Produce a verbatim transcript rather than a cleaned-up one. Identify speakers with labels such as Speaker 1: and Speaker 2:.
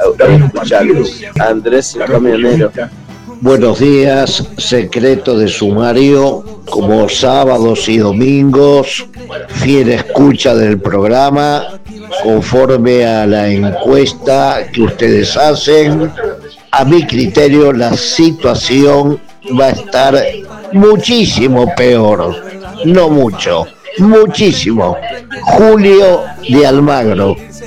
Speaker 1: Andrés el camionero.
Speaker 2: Buenos días, secreto de sumario, como sábados y domingos, fiel escucha del programa, conforme a la encuesta que ustedes hacen. A mi criterio, la situación va a estar muchísimo peor, no mucho, muchísimo. Julio de Almagro.